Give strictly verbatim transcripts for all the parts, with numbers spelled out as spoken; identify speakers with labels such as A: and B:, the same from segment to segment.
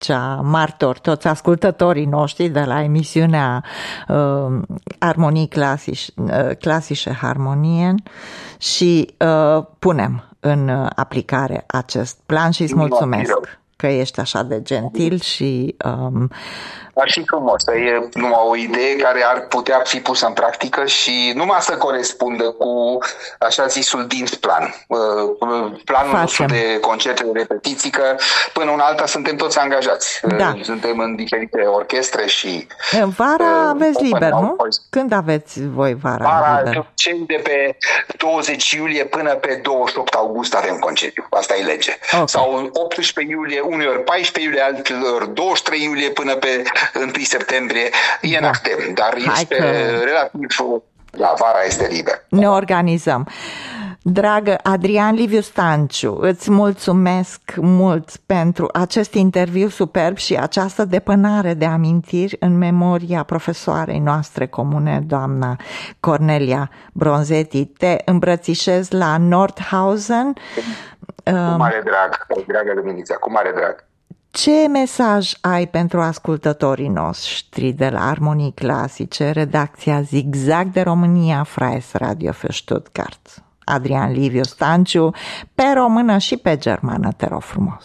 A: cea martor, toți ascultătorii noștri de la emisiunea uh, Armonii clasici, uh, clasice Harmonien și uh, punem în aplicare acest plan și îți mulțumesc că ești așa de gentil și um,
B: ar fi frumos, e numai o idee care ar putea fi pusă în practică și numai să corespundă cu așa zisul Dienstplan, planul nostru de concerte, de repetiții, că până una alta suntem toți angajați.
A: Da.
B: Suntem în diferite orchestre și...
A: Vara uh, aveți liber, nu? Când aveți voi vara,
B: vara
A: liber?
B: Cei de pe douăzeci iulie până pe douăzeci și opt august avem concediu. Asta e lege. Okay. Sau optsprezece iulie, uneori paisprezece iulie, alteori douăzeci și trei iulie până pe întâi septembrie, e în acte, dar Hai este că... relativ, la vara este liber.
A: Ne organizăm. Dragă Adrian Liviu Stanciu, îți mulțumesc mult pentru acest interviu superb și această depănare de amintiri în memoria profesoarei noastre comune, doamna Cornelia Bronzetti. Te îmbrățișez la Nordhausen.
B: Cu mare drag, dragă Luminița, cu mare drag.
A: Ce mesaj ai pentru ascultătorii noștri de la Armonii Clasice, redacția Zigzag de România, Freies Radio für Stuttgart? Adrian Liviu Stanciu, pe română și pe germană, te rog frumos.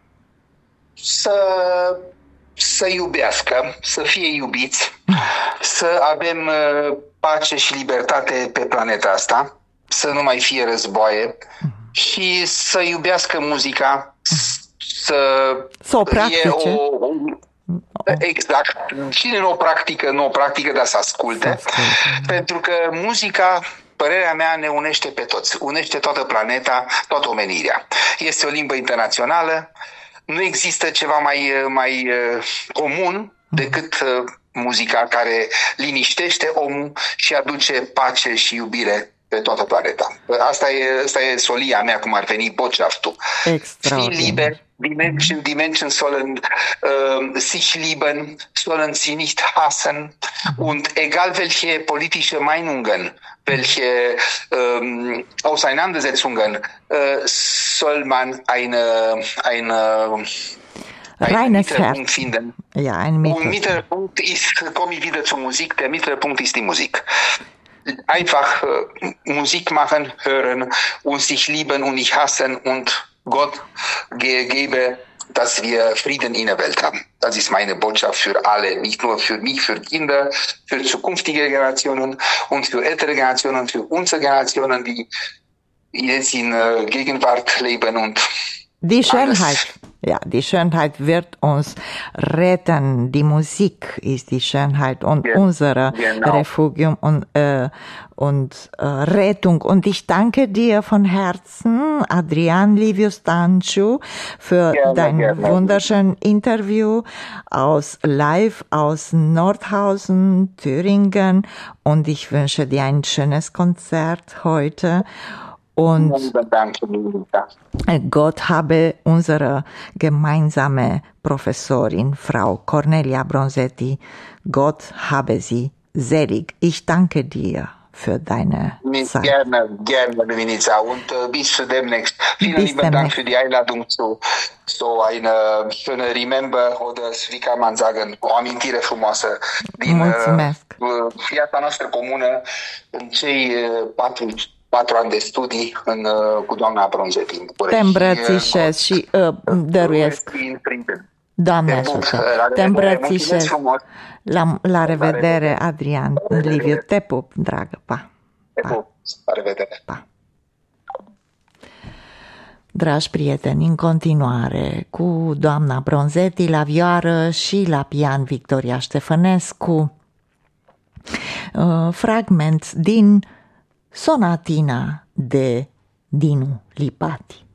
B: Să, să iubească, să fie iubiți, să avem pace și libertate pe planeta asta, să nu mai fie războaie și să iubească muzica, să,
A: să o practice. O,
B: exact. Cine nu o practică, nu o practică, dar să asculte. Să asculte. Pentru că muzica, părerea mea, ne unește pe toți. Unește toată planeta, toată omenirea. Este o limbă internațională. Nu există ceva mai, mai comun decât muzica care liniștește omul și aduce pace și iubire pe toată planeta. Asta e, asta e solia mea, cum ar veni Botschaftul. Fii liber, die Menschen, die Menschen sollen uh, sich lieben, sollen sie nicht hassen und egal welche politische Meinungen, welche um, Auseinandersetzungen uh, soll man eine, eine
A: Ein Mittelpunkt
B: finden.
A: Ja, ein Mittelpunkt.
B: Und Mittelpunkt ist, komme ich wieder zur Musik, der Mittelpunkt ist die Musik. Einfach äh, Musik machen, hören und sich lieben und nicht hassen und Gott ge- gebe, dass wir Frieden in der Welt haben. Das ist meine Botschaft für alle, nicht nur für mich, für Kinder, für zukünftige Generationen und für ältere Generationen, für unsere Generationen, die jetzt in äh, Gegenwart leben und
A: Die Schönheit, ja, die Schönheit wird uns retten. Die Musik ist die Schönheit und ja, unser genau. Refugium und, äh, und äh, Rettung. Und ich danke dir von Herzen, Adrian Liviu Stanciu, für gerne, dein gerne. wunderschönes Interview aus live aus Nordhausen, Thüringen. Und ich wünsche dir ein schönes Konzert heute. Und Gott habe unsere gemeinsame Professorin, Frau Cornelia Bronzetti, Gott habe sie selig. Ich danke dir für deine Zeit.
B: Gerne, gerne, Luminița. Und uh, bis demnächst. Vielen lieben Dank für die Einladung zu so eine schöne Remember oder wie kann man sagen, o amintire frumoasă din uh, viața noastră comună în cei uh, patru patru ani de studii în, cu doamna Bronzetti.
A: Te îmbrățișez și uh, dăruiesc. Doamne ajută, te îmbrățișez. La, la revedere, Adrian Liviu. Te pup, dragă. Pa.
B: Te pup. La revedere.
A: Pa. Dragi prieteni, în continuare cu doamna Bronzetti la vioară și la pian Victoria Ștefănescu. Uh, fragment din Sonatina de Dinu Lipati.